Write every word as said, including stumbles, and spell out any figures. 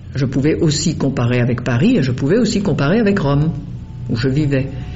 Je pouvais aussi comparer avec Paris et je pouvais aussi comparer avec Rome, où je vivais.